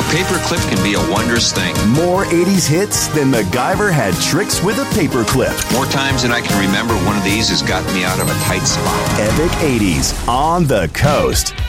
paperclip can be a wondrous thing. More 80s hits than MacGyver had tricks with a paperclip. More times than I can remember, one of these has gotten me out of a tight spot. Epic 80s on the coast.